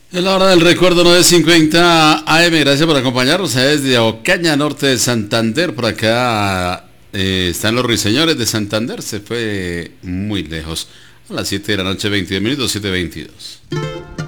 Es la hora del recuerdo 9:50 AM. Gracias por acompañarnos desde Ocaña, norte de Santander. Por acá están los ruiseñores de Santander. Se fue muy lejos. A las 7 de la noche, 22 minutos, 7:22.